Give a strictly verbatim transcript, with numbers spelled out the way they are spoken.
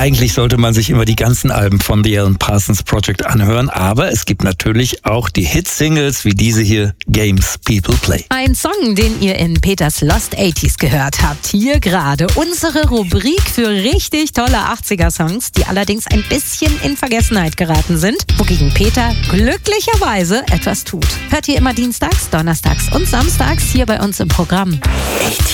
Eigentlich sollte man sich immer die ganzen Alben von The Alan Parsons Project anhören, aber es gibt natürlich auch die Hit-Singles wie diese hier, Games People Play. Ein Song, den ihr in Peters Lost achtziger gehört habt. Hier gerade unsere Rubrik für richtig tolle achtziger-Songs, die allerdings ein bisschen in Vergessenheit geraten sind, wogegen Peter glücklicherweise etwas tut. Hört ihr immer dienstags, donnerstags und samstags hier bei uns im Programm.